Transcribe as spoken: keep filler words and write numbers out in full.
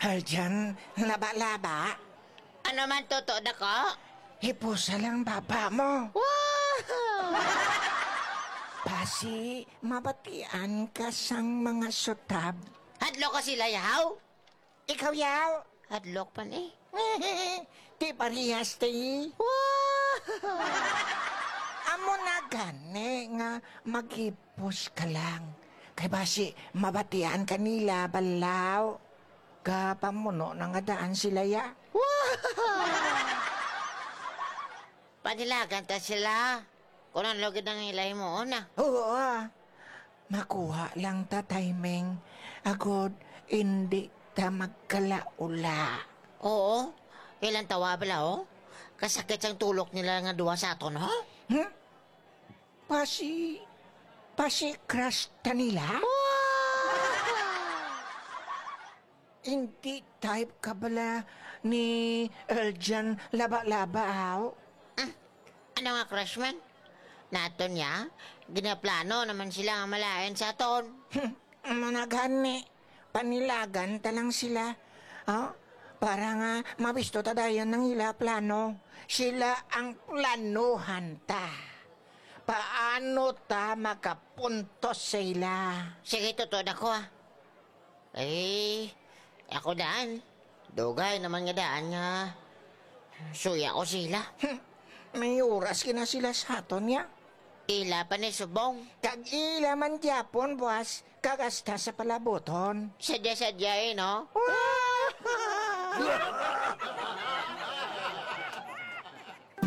Haljan, laba-laba. Ano man totoo na ko? Hipusa lang baba mo. Wow! Pasi, mabatian ka sang mga sutab. Hadlok ko sila, yaw? Ikaw yaw. Hadlok pa ni. Di parehas ti. Wow! Amo na gani nga maghipos ka lang. Kay basi, mabatian kanila balaw. Kapamuno na nga daan sila ya. Panilagan ta sila. Kung ang logid ng ilay mo na. Oo ah. Makuha lang ta timing. Agod, hindi ta magkalaula. Oo. Ilan tawa bala, oh? Kasakit ang tulok nila nga duwa sa aton, ha? Hmm? Pasi, pasi crush ta nila? Hindi type ka bala ni Eljan laba-laba aw? Ah, ano nga, crush man? Naton niya, ginaplano naman sila nga malayan sa aton. Hmm, managani. Panilagan ta lang sila. Oh? Para nga mabisto ta dayan ng ila plano. Sila ang planuhan ta. Paano ta makapuntos sa ila? Sige, totoo na ko, ah. Eh, ako daan. Dugay naman nga daan nga. Suya ko sila. Hmm, may oras kina sila sa aton ya. Ila pa ni subong. Kag ila man Japon, boss. Kagasta sa palaboton. Sadya-sadya eh, no?